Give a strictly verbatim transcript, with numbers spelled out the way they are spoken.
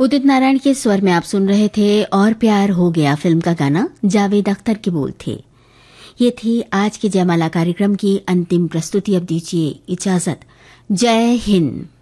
उदित नारायण के स्वर में आप सुन रहे थे और प्यार हो गया फिल्म का गाना, जावेद अख्तर के बोल थे। ये थी आज के जयमाला कार्यक्रम की अंतिम प्रस्तुति। अब दीजिए इजाजत। जय हिंद।